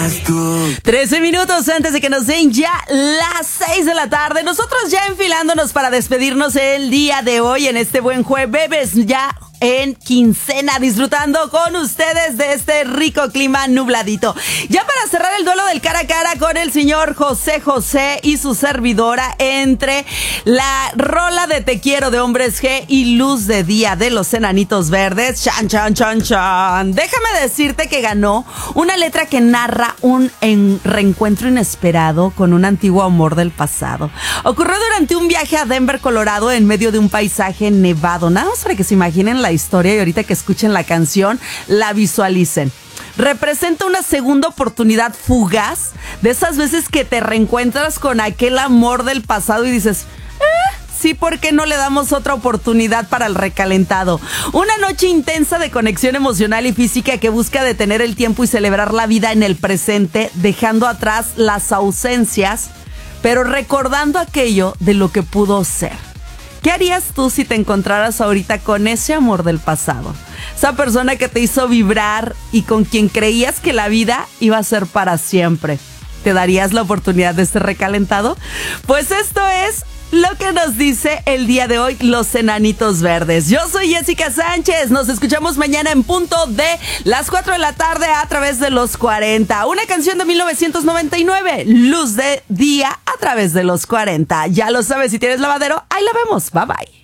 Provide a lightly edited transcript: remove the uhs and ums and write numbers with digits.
13 minutos antes de que nos den ya las 6 de la tarde. Nosotros ya enfilándonos para despedirnos el día de hoy en este buen jueves, ya en quincena, disfrutando con ustedes de este rico clima nubladito. Ya para cerrar el duelo del cara a cara con el señor José José y su servidora entre la rola de Te Quiero de Hombres G y Luz de Día de los Enanitos Verdes. Chan, chan, chan, chan. Déjame decirte que ganó una letra que narra un reencuentro inesperado con un antiguo amor del pasado. Ocurrió durante un viaje a Denver, Colorado, en medio de un paisaje nevado. Nada más para que se imaginen la historia y ahorita que escuchen la canción, la visualicen. Representa una segunda oportunidad fugaz, de esas veces que te reencuentras con aquel amor del pasado y dices, sí, ¿por qué no le damos otra oportunidad para el recalentado? Una noche intensa de conexión emocional y física que busca detener el tiempo y celebrar la vida en el presente, dejando atrás las ausencias, pero recordando aquello de lo que pudo ser. ¿Qué harías tú si te encontraras ahorita con ese amor del pasado? Esa persona que te hizo vibrar y con quien creías que la vida iba a ser para siempre. ¿Te darías la oportunidad de este recalentado? Pues esto es lo que nos dice el día de hoy los Enanitos Verdes. Yo soy Jessica Sánchez. Nos escuchamos mañana en punto de las 4 de la tarde a través de los 40. Una canción de 1999, Luz de Día a través de los 40. Ya lo sabes, si tienes lavadero, ahí la vemos. Bye bye.